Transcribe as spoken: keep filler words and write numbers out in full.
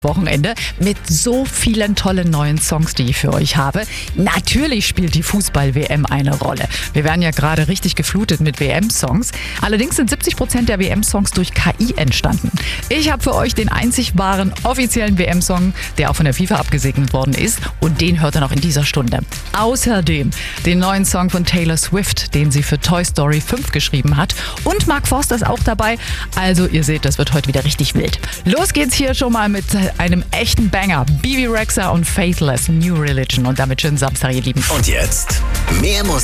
Wochenende mit so vielen tollen neuen Songs, die ich für euch habe. Natürlich spielt die Fußball-W M eine Rolle. Wir werden ja gerade richtig geflutet mit W M-Songs. Allerdings sind siebzig Prozent der W M-Songs durch K I entstanden. Ich habe für euch den einzig wahren offiziellen W M-Song, der auch von der FIFA abgesegnet worden ist, und den hört ihr noch in dieser Stunde. Außerdem den neuen Song von Taylor Swift, den sie für Toy Story fünf geschrieben hat, und Mark Forster ist auch dabei. Also ihr seht, das wird heute wieder richtig wild. Los geht's hier schon mal mit einem echten Banger. Bebe Rexha und Faithless, New Religion. Und damit schönen Samstag, ihr Lieben. Und jetzt mehr Musik.